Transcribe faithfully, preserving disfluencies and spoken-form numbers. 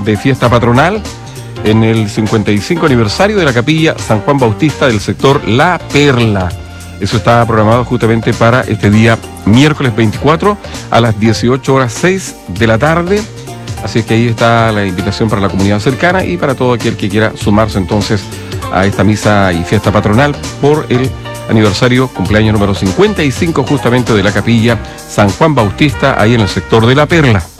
de fiesta patronal en el cincuenta y cinco aniversario de la capilla San Juan Bautista del sector La Perla. Eso está programado justamente para este día miércoles veinticuatro a las dieciocho horas seis de la tarde. Así es que ahí está la invitación para la comunidad cercana y para todo aquel que quiera sumarse entonces a esta misa y fiesta patronal por el aniversario, cumpleaños número cincuenta y cinco justamente de la capilla San Juan Bautista, ahí en el sector de La Perla.